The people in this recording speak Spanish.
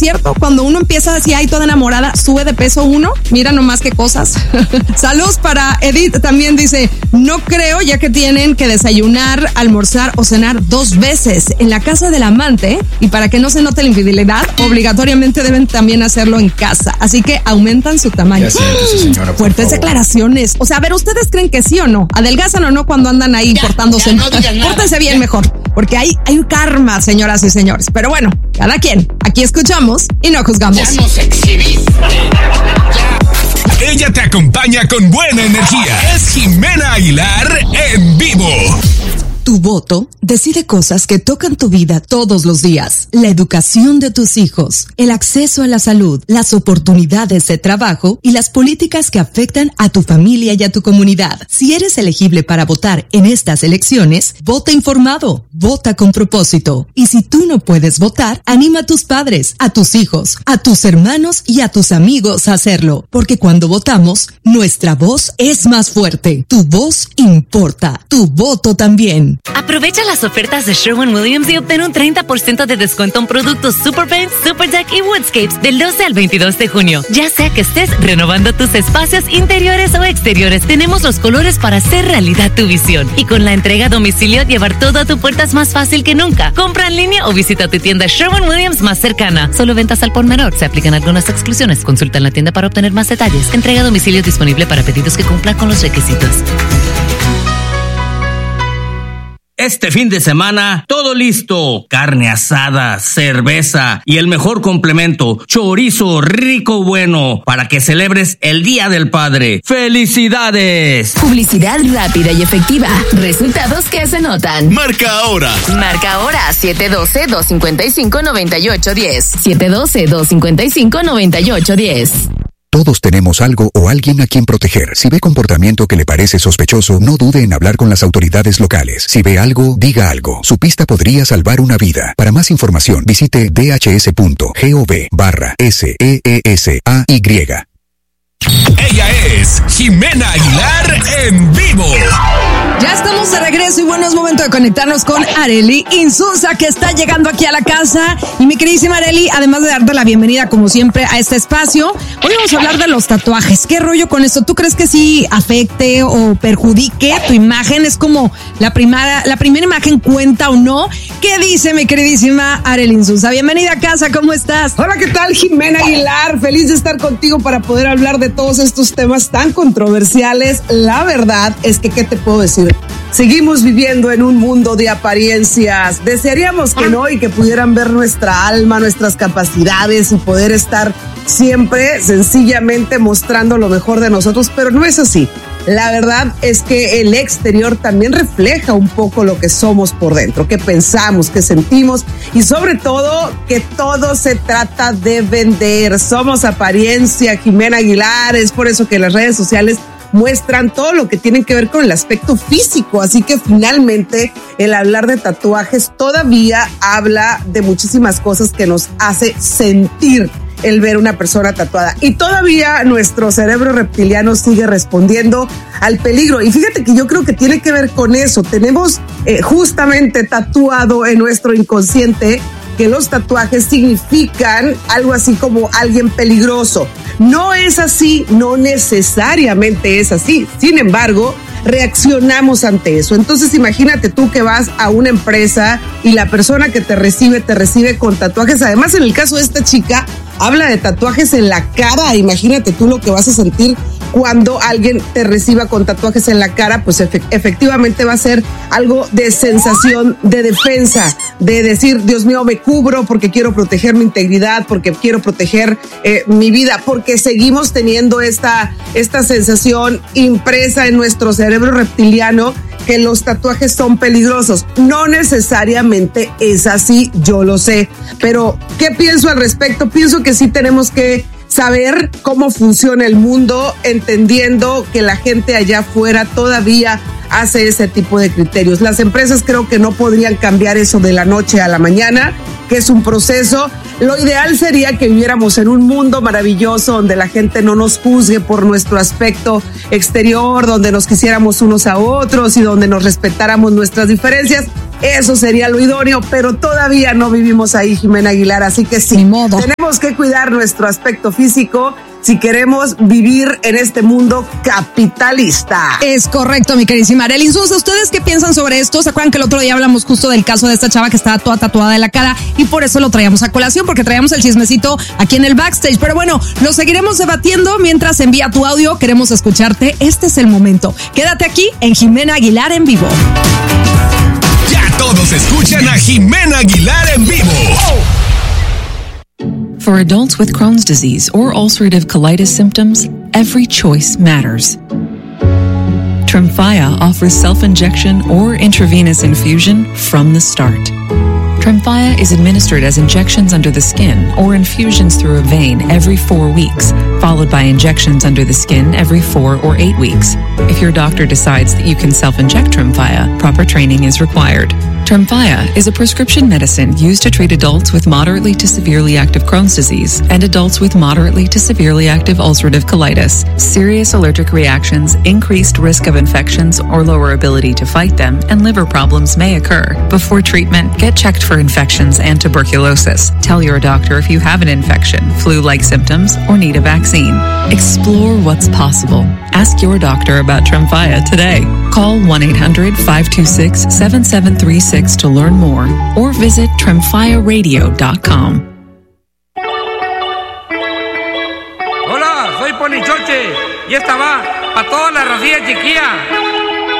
¿cierto? Cuando uno empieza así, ahí toda enamorada, sube de peso uno. Mira nomás qué cosas. Saludos para Edith, también dice, no creo, ya que tienen que desayunar, almorzar o cenar 2 veces en la casa del amante, y para que no se note la infidelidad, obligatoriamente deben también hacerlo en casa. Así que aumentan su tamaño. Señora, fuertes declaraciones. O sea, a ver, ¿ustedes creen que sí o no? ¿Adelgazan o no cuando andan ahí portándose? No digan nada. Pórtense bien mejor, porque hay un karma, señoras y señores. Pero bueno, cada quien. Aquí escuchamos y no juzgamos. Ya nos exhibiste. Ella te acompaña con buena energía. Es Jimena Aguilar en vivo. Tu voto decide cosas que tocan tu vida todos los días. La educación de tus hijos, el acceso a la salud, las oportunidades de trabajo y las políticas que afectan a tu familia y a tu comunidad. Si eres elegible para votar en estas elecciones, vota informado, vota con propósito. Y si tú no puedes votar, anima a tus padres, a tus hijos, a tus hermanos y a tus amigos a hacerlo. Porque cuando votamos, nuestra voz es más fuerte. Tu voz importa. Tu voto también. Aprovecha las ofertas de Sherwin-Williams y obtén un 30% de descuento en productos Super Paint, Super Deck y Woodscapes del 12 al 22 de junio. Ya sea que estés renovando tus espacios interiores o exteriores, tenemos los colores para hacer realidad tu visión. Y con la entrega a domicilio, llevar todo a tu puerta es más fácil que nunca. Compra en línea o visita tu tienda Sherwin-Williams más cercana. Solo ventas al por menor. Se aplican algunas exclusiones. Consulta en la tienda para obtener más detalles. Entrega a domicilio disponible para pedidos que cumplan con los requisitos. Este fin de semana, todo listo. Carne asada, cerveza y el mejor complemento, chorizo rico bueno, para que celebres el Día del Padre. ¡Felicidades! Publicidad rápida y efectiva. Resultados que se notan. Marca ahora. Marca ahora 712-255-9810. 712-255-9810. Todos tenemos algo o alguien a quien proteger. Si ve comportamiento que le parece sospechoso, no dude en hablar con las autoridades locales. Si ve algo, diga algo. Su pista podría salvar una vida. Para más información, visite dhs.gov/SEESAY. Ella es Jimena Aguilar en vivo. Ya estamos de regreso y bueno, es momento de conectarnos con Arely Insunza, que está llegando aquí a la casa. Y mi queridísima Arely, además de darte la bienvenida como siempre a este espacio, hoy vamos a hablar de los tatuajes. ¿Qué rollo con esto? ¿Tú crees que sí afecte o perjudique tu imagen? ¿Es como la primera imagen cuenta o no? ¿Qué dice mi queridísima Arely Insunza? Bienvenida a casa, ¿cómo estás? Hola, ¿qué tal, Jimena Aguilar? Feliz de estar contigo para poder hablar de todos estos temas tan controversiales. La verdad es que, ¿qué te puedo decir? Seguimos viviendo en un mundo de apariencias. Desearíamos que no y que pudieran ver nuestra alma, nuestras capacidades y poder estar siempre sencillamente mostrando lo mejor de nosotros, pero no es así. La verdad es que el exterior también refleja un poco lo que somos por dentro, qué pensamos, qué sentimos y sobre todo que todo se trata de vender. Somos apariencia, Jimena Aguilar, es por eso que las redes sociales muestran todo lo que tiene que ver con el aspecto físico, así que finalmente el hablar de tatuajes todavía habla de muchísimas cosas que nos hace sentir el ver una persona tatuada. Y todavía nuestro cerebro reptiliano sigue respondiendo al peligro. Y fíjate que yo creo que tiene que ver con eso. Tenemos justamente tatuado en nuestro inconsciente que los tatuajes significan algo así como alguien peligroso. No es así, no necesariamente es así. Sin embargo, reaccionamos ante eso. Entonces imagínate tú que vas a una empresa y la persona que te recibe con tatuajes. Además, en el caso de esta chica, habla de tatuajes en la cara. Imagínate tú lo que vas a sentir cuando alguien te reciba con tatuajes en la cara. Pues efectivamente va a ser algo de sensación de defensa, de decir, Dios mío, me cubro porque quiero proteger mi integridad, porque quiero proteger mi vida, porque seguimos teniendo esta sensación impresa en nuestro cerebro reptiliano que los tatuajes son peligrosos. No necesariamente es así, yo lo sé, pero ¿qué pienso al respecto? Pienso que sí tenemos que saber cómo funciona el mundo, entendiendo que la gente allá afuera todavía hace ese tipo de criterios. Las empresas creo que no podrían cambiar eso de la noche a la mañana, que es un proceso. Lo ideal sería que viviéramos en un mundo maravilloso donde la gente no nos juzgue por nuestro aspecto exterior, donde nos quisiéramos unos a otros y donde nos respetáramos nuestras diferencias. eso sería lo idóneo, pero todavía no vivimos ahí, Jimena Aguilar, así que sí, Ni modo. tenemos que cuidar nuestro aspecto físico si queremos vivir en este mundo capitalista. Es correcto, mi queridísima Arely Insunza. ¿Ustedes qué piensan sobre esto? ¿Se acuerdan que el otro día hablamos justo del caso de esta chava que estaba toda tatuada de la cara? Y por eso lo traíamos a colación, porque traíamos el chismecito aquí en el backstage. Pero bueno, lo seguiremos debatiendo mientras envía tu audio. Queremos escucharte. Este es el momento. Quédate aquí en Jimena Aguilar en vivo. Ya todos escuchan a Jimena Aguilar en vivo. For adults with Crohn's disease or ulcerative colitis symptoms, every choice matters. Tremfya offers self-injection or intravenous infusion from the start. Tremfya is administered as injections under the skin or infusions through a vein every 4 weeks, followed by injections under the skin every 4 or 8 weeks. If your doctor decides that you can self-inject Tremfya, proper training is required. Tremfya is a prescription medicine used to treat adults with moderately to severely active Crohn's disease and adults with moderately to severely active ulcerative colitis. Serious allergic reactions, increased risk of infections or lower ability to fight them, and liver problems may occur. Before treatment, get checked for infections and tuberculosis. Tell your doctor if you have an infection, flu-like symptoms, or need a vaccine. Explore what's possible. Ask your doctor about Tremfya today. Call 1-800-526-7736 to learn more or visit tremfyaradio.com. Hola, soy Ponichoche y esta va para toda la racilla chiquilla.